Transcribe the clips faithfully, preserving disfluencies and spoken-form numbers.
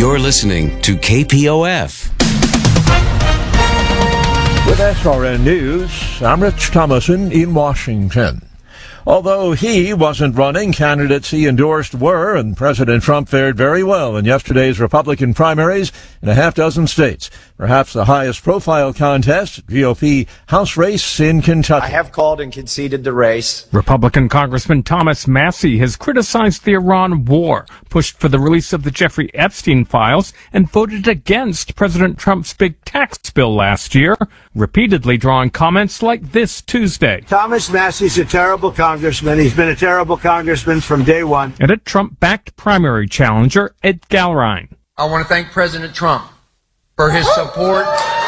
You're listening to K P O F. With S R N News, I'm Rich Thomason in Washington. Although he wasn't running, candidates he endorsed were, and President Trump fared very well in yesterday's Republican primaries in a half dozen states. Perhaps the highest profile contest, G O P House race in Kentucky. I have called and conceded the race. Republican Congressman Thomas Massie has criticized the Iran war, pushed for the release of the Jeffrey Epstein files, and voted against President Trump's big tax bill last year, repeatedly drawing comments like this Tuesday. Thomas Massie's a terrible congressman. He's been a terrible congressman from day one. And a Trump-backed primary challenger, Ed Galrine. I want to thank President Trump for his support,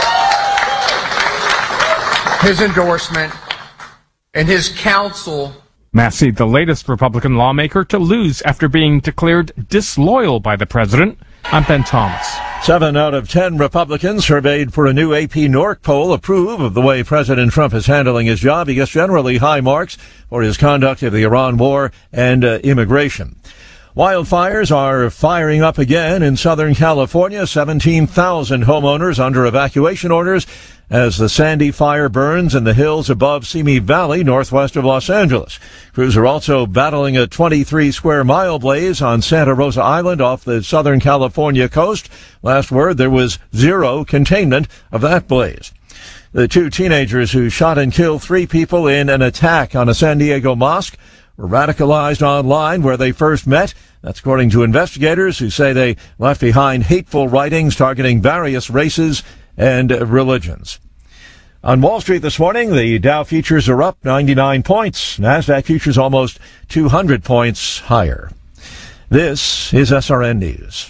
his endorsement, and his counsel. Massie, the latest Republican lawmaker to lose after being declared disloyal by the president. I'm Ben Thomas. Seven out of ten Republicans surveyed for a new A P Norc poll approve of the way President Trump is handling his job. He gets generally high marks for his conduct of the Iran war and uh, immigration. Wildfires are firing up again in Southern California. seventeen thousand homeowners under evacuation orders as the Sandy fire burns in the hills above Simi Valley, northwest of Los Angeles. Crews are also battling a twenty-three square mile blaze on Santa Rosa Island off the Southern California coast. Last word, there was zero containment of that blaze. The two teenagers who shot and killed three people in an attack on a San Diego mosque were radicalized online where they first met. That's according to investigators who say they left behind hateful writings targeting various races and religions. On Wall Street this morning, the Dow futures are up ninety-nine points. NASDAQ futures almost two hundred points higher. This is S R N News.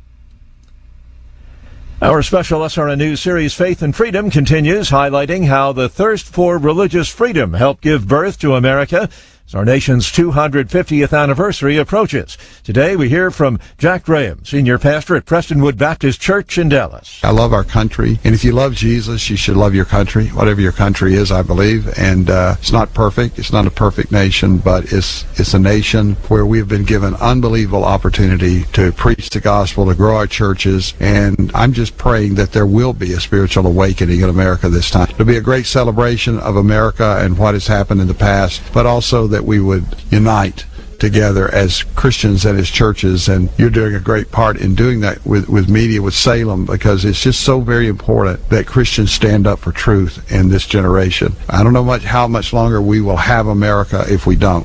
Our special S R N News series, Faith and Freedom, continues, highlighting how the thirst for religious freedom helped give birth to America as our nation's two hundred fiftieth anniversary approaches. Today we hear from Jack Graham, senior pastor at Prestonwood Baptist Church in Dallas. I love our country, and if you love Jesus, you should love your country, whatever your country is, I believe. And uh, it's not perfect. It's not a perfect nation, but it's it's a nation where we've been given unbelievable opportunity to preach the gospel, to grow our churches, and I'm just praying that there will be a spiritual awakening in America this time. It'll be a great celebration of America and what has happened in the past, but also that we would unite together as Christians and as churches, and you're doing a great part in doing that with, with media, with Salem, because it's just so very important that Christians stand up for truth in this generation. I don't know much how much longer we will have America if we don't.